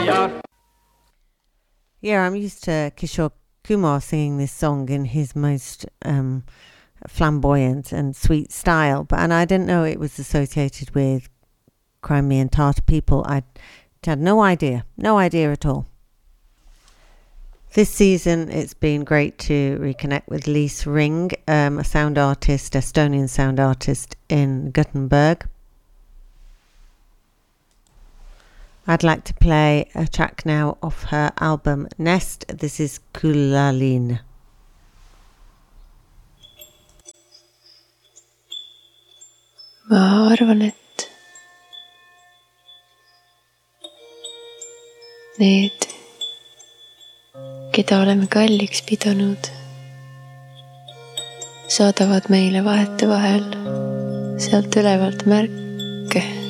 Yeah, I'm used to Kishore Kumar singing this song in his most flamboyant and sweet style, and I didn't know it was associated with Crimean Tatar people. I had no idea at all. This season, it's been great to reconnect with Lise Ring, a sound artist, Estonian sound artist in Gothenburg. I'd like to play a track now off her album Nest. This is Kulalin. Ma arvan, et need, keda oleme kalliks pidanud, saadavad meile vahetevahel sealt ülevalt märke.